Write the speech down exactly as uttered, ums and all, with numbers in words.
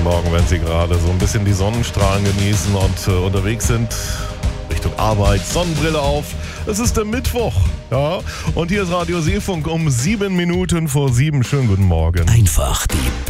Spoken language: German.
guten Morgen, wenn Sie gerade so ein bisschen die Sonnenstrahlen genießen und äh, unterwegs sind Richtung Arbeit, Sonnenbrille auf. Es ist der Mittwoch, ja, und hier ist Radio Seefunk um sieben Minuten vor sieben. Schönen guten Morgen. Einfach die